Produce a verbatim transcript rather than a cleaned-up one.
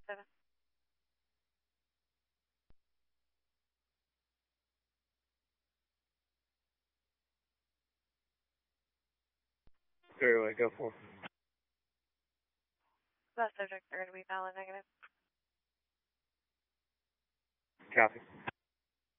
seven. Three way, go for. Both subjects are going to be valid negative. Copy.